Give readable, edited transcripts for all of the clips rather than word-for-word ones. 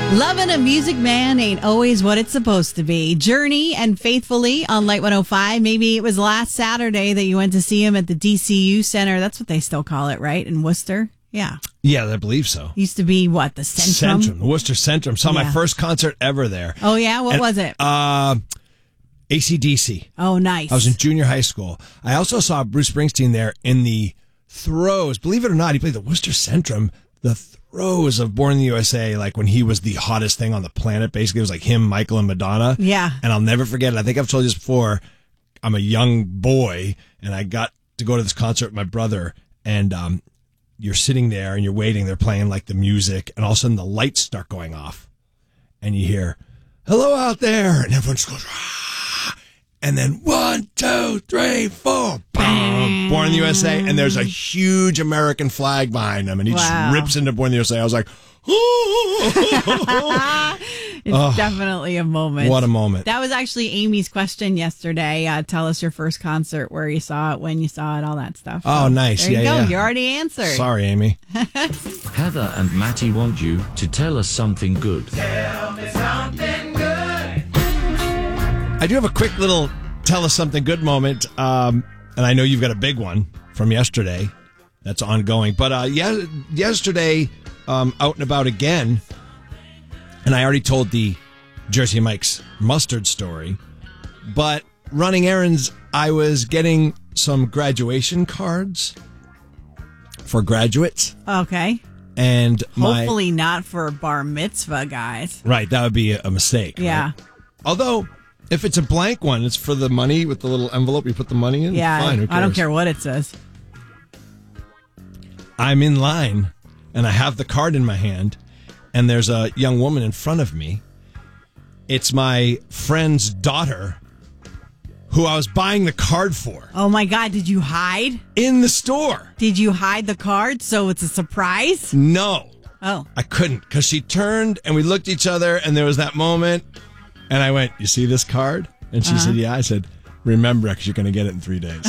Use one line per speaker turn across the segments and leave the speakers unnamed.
Loving a Music Man ain't always what it's supposed to be. Journey and Faithfully on Light 105. Maybe it was last Saturday that you went to see him at the DCU Center. That's what they still call it, right? In Worcester? Yeah.
Yeah, I believe so.
Used to be what? The Centrum?
Centrum. The Worcester Centrum. Saw my first concert ever there.
Oh, yeah? What was it?
AC/DC.
Oh, nice.
I was in junior high school. I also saw Bruce Springsteen there in the throes. Believe it or not, he played the Worcester Centrum. The throes of Born in the USA, like when he was the hottest thing on the planet. Basically, it was like him, Michael, and Madonna.
Yeah.
And I'll never forget it. I think I've told you this before. I'm a young boy, and I got to go to this concert with my brother, and you're sitting there, and you're waiting. They're playing, like, the music, and all of a sudden the lights start going off, and you hear, "Hello out there," and everyone just goes, "Rah!" And then 1, 2, 3, 4, boom, Born in the USA, and there's a huge American flag behind him, and he just rips into Born in the USA. I was like,
It's definitely a moment.
What a moment.
That was actually Amy's question yesterday. Tell us your first concert, where you saw it, when you saw it, all that stuff.
Oh, nice.
There you go.
Yeah.
You already answered.
Sorry, Amy.
Heather and Matty want you to tell us something good.
Tell me something good.
I do have a quick little tell us something good moment, and I know you've got a big one from yesterday that's ongoing. But yesterday, out and about again, and I already told the Jersey Mike's mustard story, but running errands, I was getting some graduation cards for graduates.
Okay.
And
hopefully not for bar mitzvah guys.
Right, that would be a mistake.
Yeah.
Right? Although, if it's a blank one, it's for the money with the little envelope you put the money in.
Yeah,
fine, who cares?
I don't care what it says.
I'm in line, and I have the card in my hand, and there's a young woman in front of me. It's my friend's daughter, who I was buying the card for.
Oh, my God. Did you hide?
In the store.
Did you hide the card so it's a surprise?
No.
Oh.
I couldn't, because she turned, and we looked at each other, and there was that moment, and I went, "You see this card?" And she said, "Yeah." I said, "Remember, because you're going to get it in 3 days."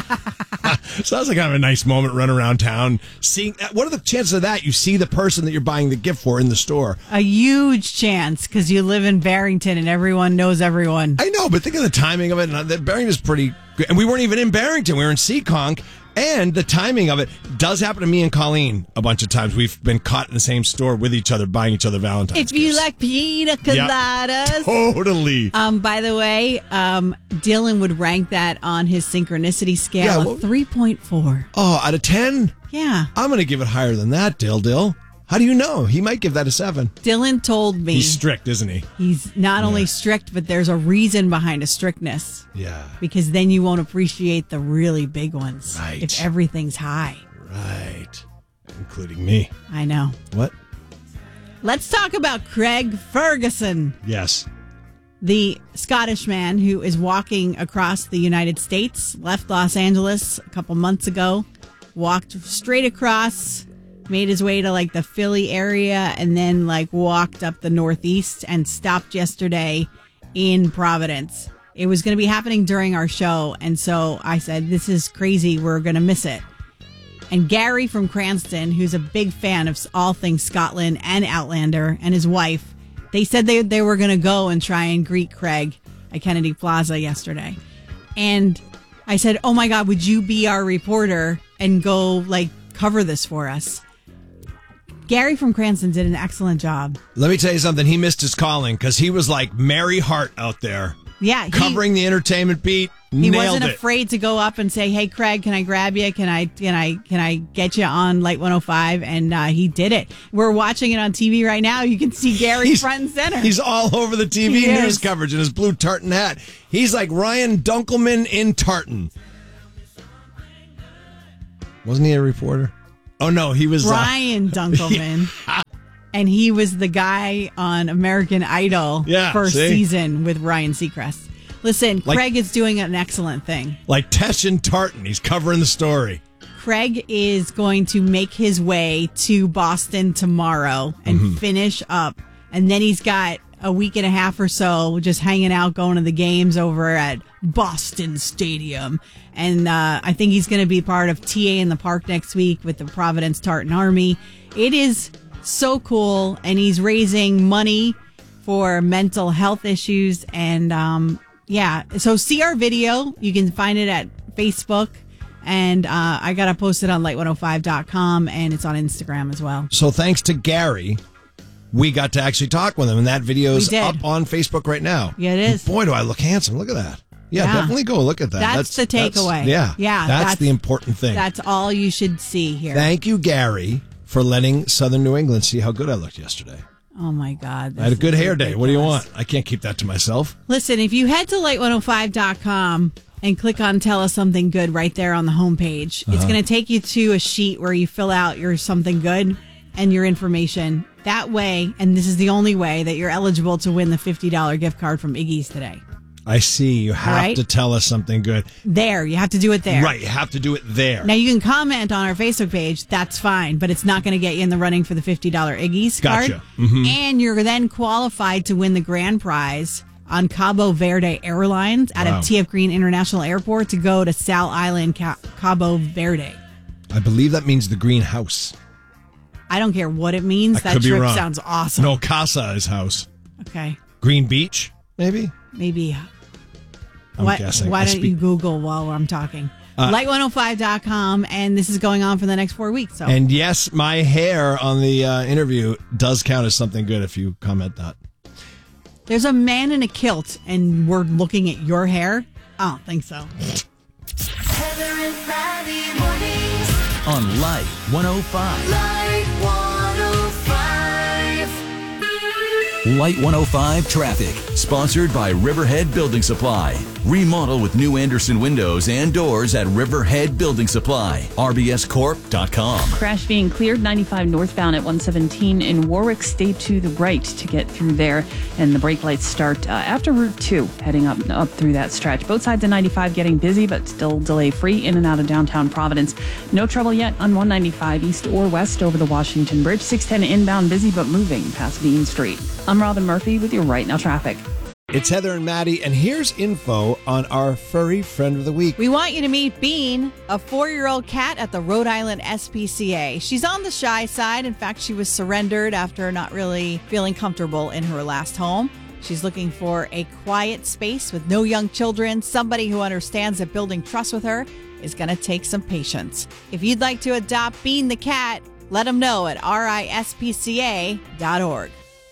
So that was kind of a nice moment, run around town. Seeing, what are the chances of that? You see the person that you're buying the gift for in the store.
A huge chance, because you live in Barrington and everyone knows everyone.
I know, but think of the timing of it. And Barrington's pretty good. And we weren't even in Barrington. We were in Seekonk. And the timing of it does happen to me and Colleen a bunch of times. We've been caught in the same store with each other, buying each other Valentine's
If you
gifts.
like pina coladas.
Yep. Totally.
By the way, Dylan would rank that on his synchronicity scale of 3.4.
Oh, out of 10?
Yeah.
I'm going to give it higher than that, Dill. How do you know? He might give that a 7.
Dylan told me.
He's strict, isn't he?
He's not only strict, but there's a reason behind his strictness.
Yeah.
Because then you won't appreciate the really big ones.
Right.
If everything's high.
Right. Including me.
I know.
What?
Let's talk about Craig Ferguson.
Yes.
The Scottish man who is walking across the United States, left Los Angeles a couple months ago, walked straight across, made his way to like the Philly area, and then like walked up the Northeast and stopped yesterday in Providence. It was going to be happening during our show, and so I said, "This is crazy. We're going to miss it." And Gary from Cranston, who's a big fan of all things Scotland and Outlander, and his wife, they said they were going to go and try and greet Craig at Kennedy Plaza yesterday. And I said, "Oh my God, would you be our reporter and go like cover this for us?" Gary from Cranston did an excellent job.
Let me tell you something. He missed his calling because he was like Mary Hart out there.
Yeah.
Covering the entertainment beat.
He
Nailed
wasn't
it.
afraid to go up and say, "Hey, Craig, can I grab you? Can I get you on Light 105?" And he did it. We're watching it on TV right now. You can see Gary front and center.
He's all over the TV news coverage in his blue tartan hat. He's like Ryan Dunkelman in tartan. Wasn't he a reporter? Oh, no, he was...
Ryan Dunkelman. Yeah. And he was the guy on American Idol first season with Ryan Seacrest. Listen, Craig is doing an excellent thing.
Like Tesh and Tartan. He's covering the story.
Craig is going to make his way to Boston tomorrow and finish up. And then he's got a week and a half or so just hanging out, going to the games over at Boston Stadium. And I think he's going to be part of TA in the Park next week with the Providence Tartan Army. It is So cool. And he's raising money for mental health issues. And so see our video. You can find it at Facebook. And I got to post it on light105.com, and it's on Instagram as well.
So thanks to Gary, we got to actually talk with him, and that video is up on Facebook right now.
Yeah, it is.
And boy, do I look handsome. Look at that. Yeah, definitely go look at that.
That's the takeaway.
That's the important thing.
That's all you should see here.
Thank you, Gary, for letting Southern New England see how good I looked yesterday.
Oh, my God.
I had a good hair day. What do you want? I can't keep that to myself.
Listen, if you head to light105.com and click on Tell Us Something Good right there on the homepage, it's going to take you to a sheet where you fill out your something good and your information. That way, and this is the only way, that you're eligible to win the $50 gift card from Iggy's today.
I see. You have to tell us something good.
There. You have to do it there.
Right. You have to do it there.
Now, you can comment on our Facebook page. That's fine. But it's not going to get you in the running for the $50 Iggy's card.
Gotcha. Mm-hmm.
And you're then qualified to win the grand prize on Cabo Verde Airlines out of TF Green International Airport to go to Sal Island, Cabo Verde.
I believe that means the greenhouse.
I don't care what it means. That trip sounds awesome.
No, Casa is house.
Okay.
Green Beach, maybe?
Maybe.
I'm guessing.
Why don't you Google while I'm talking? Light105.com, and this is going on for the next 4 weeks. So.
And yes, my hair on the interview does count as something good if you comment that.
There's a man in a kilt, and we're looking at your hair? I don't think so.
Heather and Maddie mornings
on Light 105.
Light 105.
Light 105 traffic, sponsored by Riverhead Building Supply. Remodel with new Anderson windows and doors at Riverhead Building Supply. RBScorp.com.
Crash being cleared 95 northbound at 117 in Warwick. Stay to the right to get through there. And the brake lights start after Route 2, heading up through that stretch. Both sides of 95 getting busy, but still delay free in and out of downtown Providence. No trouble yet on 195 east or west over the Washington Bridge. 610 inbound busy but moving past Bean Street. I'm Robin Murphy with your Right Now traffic.
It's Heather and Maddie, and here's info on our furry friend of the week.
We want you to meet Bean, a 4-year-old cat at the Rhode Island SPCA. She's on the shy side. In fact, she was surrendered after not really feeling comfortable in her last home. She's looking for a quiet space with no young children, somebody who understands that building trust with her is going to take some patience. If you'd like to adopt Bean the cat, let them know at rispca.org.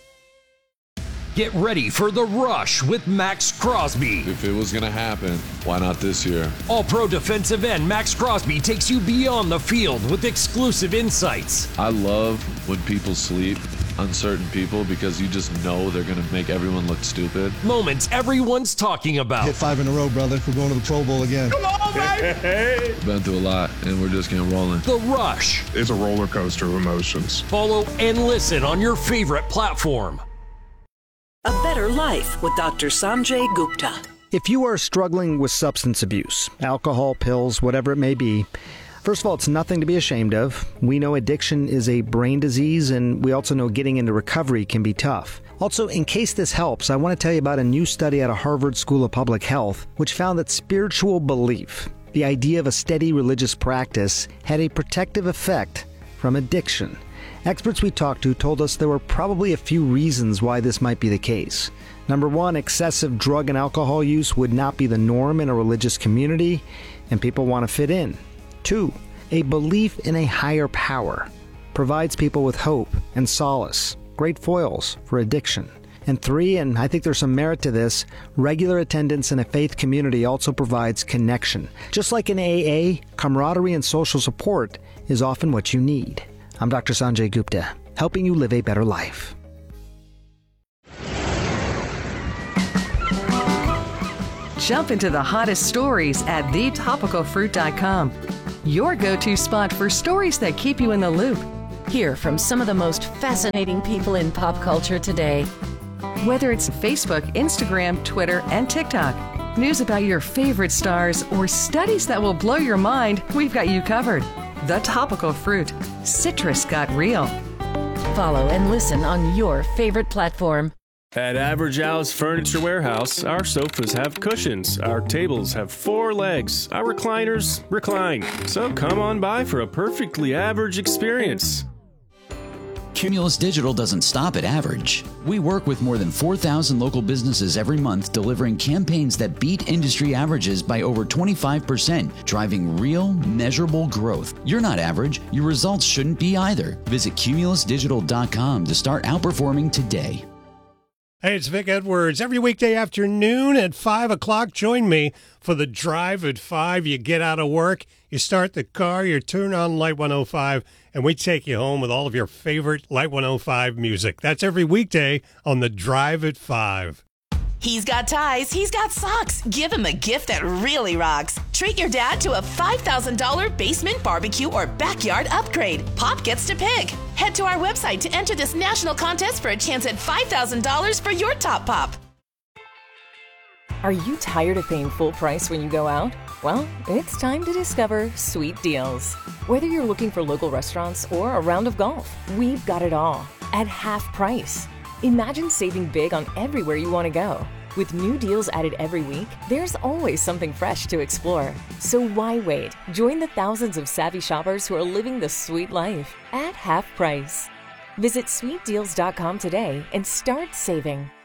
Get ready for The Rush with Max Crosby.
If it was going to happen, why not this year?
All-pro defensive end Max Crosby takes you beyond the field with exclusive insights.
I love when people sleep on certain people because you just know they're going to make everyone look stupid.
Moments everyone's talking about.
Hit 5 in a row, brother. We're going to the Pro Bowl again.
Come on, baby!
Been through a lot, and we're just getting rolling.
The Rush.
It's a roller coaster of emotions.
Follow and listen on your favorite platform.
A Better Life with Dr. Sanjay Gupta.
If you are struggling with substance abuse, alcohol, pills, whatever it may be, first of all, it's nothing to be ashamed of. We know addiction is a brain disease, and we also know getting into recovery can be tough. Also, in case this helps, I want to tell you about a new study out of Harvard School of Public Health, which found that spiritual belief, the idea of a steady religious practice, had a protective effect from addiction. Experts we talked to told us there were probably a few reasons why this might be the case. Number one, excessive drug and alcohol use would not be the norm in a religious community, and people want to fit in. 2, a belief in a higher power provides people with hope and solace, great foils for addiction. And 3, and I think there's some merit to this, regular attendance in a faith community also provides connection. Just like in AA, camaraderie and social support is often what you need. I'm Dr. Sanjay Gupta, helping you live a better life.
Jump into the hottest stories at thetopicalfruit.com. Your go-to spot for stories that keep you in the loop.
Hear from some of the most fascinating people in pop culture today.
Whether it's Facebook, Instagram, Twitter, and TikTok, news about your favorite stars, or studies that will blow your mind, we've got you covered. The Topical Fruit. Citrus got real.
Follow and listen on your favorite platform.
At Average Al's Furniture Warehouse, our sofas have cushions, our tables have 4 legs, our recliners recline. So come on by for a perfectly average experience.
Cumulus Digital doesn't stop at average. We work with more than 4,000 local businesses every month, delivering campaigns that beat industry averages by over 25%, driving real, measurable growth. You're not average. Your results shouldn't be either. Visit cumulusdigital.com to start outperforming today.
Hey, it's Vic Edwards. Every weekday afternoon at 5 o'clock, join me for the Drive at 5. You get out of work, you start the car, you turn on Light 105, and we take you home with all of your favorite Light 105 music. That's every weekday on the Drive at 5.
He's got ties, he's got socks. Give him a gift that really rocks. Treat your dad to a $5,000 basement barbecue or backyard upgrade. Pop gets to pick. Head to our website to enter this national contest for a chance at $5,000 for your top pop.
Are you tired of paying full price when you go out? Well, it's time to discover Sweet Deals. Whether you're looking for local restaurants or a round of golf, we've got it all at half price. Imagine saving big on everywhere you want to go. With new deals added every week, there's always something fresh to explore. So why wait? Join the thousands of savvy shoppers who are living the sweet life at half price. Visit sweetdeals.com today and start saving.